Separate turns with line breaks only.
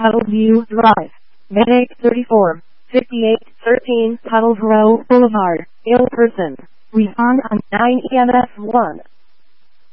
Tuttleview Drive, Medic 34, 5813 Tuttleview Boulevard, Ill Person. Respond on 9 EMS 1.